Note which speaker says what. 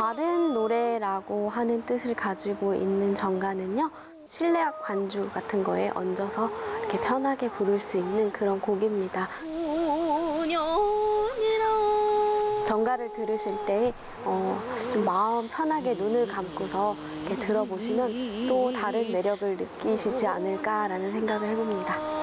Speaker 1: 바른 노래라고 하는 뜻을 가지고 있는 정가는요, 실내악 관주 같은 거에 얹어서 이렇게 편하게 부를 수 있는 그런 곡입니다. 정가를 들으실 때 좀 마음 편하게 눈을 감고서 이렇게 들어보시면 또 다른 매력을 느끼시지 않을까라는 생각을 해봅니다.